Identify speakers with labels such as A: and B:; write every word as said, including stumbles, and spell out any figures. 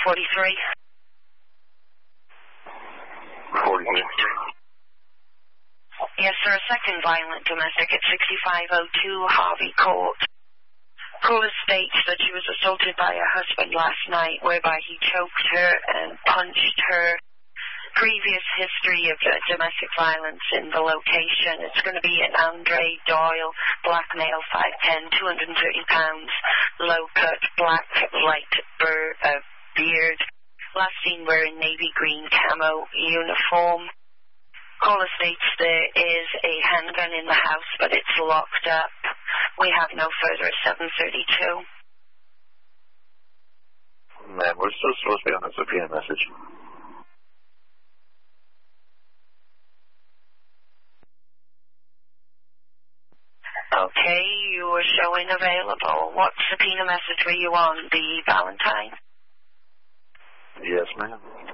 A: forty-three.
B: forty-three.
A: Yes, sir, a second violent domestic at sixty-five oh two Harvey Court. Caller states that she was assaulted by her husband last night, whereby he choked her and punched her. Previous history of uh, domestic violence in the location. It's going to be an Andre Doyle, black male, five ten, two hundred thirty pounds, low cut, black, light bur- uh, beard. Last seen wearing navy green camo uniform. Caller states there is a handgun in the house, but it's locked up. We have no further at seven thirty-two.
B: Ma'am, we're still supposed to be on this O P M message.
A: Okay, you were showing available. What subpoena message were you on? The Valentine?
B: Yes, ma'am.